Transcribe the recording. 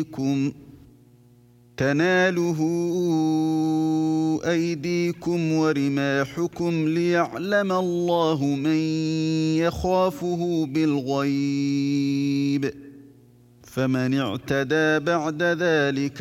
تناله أيديكم ورماحكم ليعلم الله من يخافه بالغيب فمن اعتدى بعد ذلك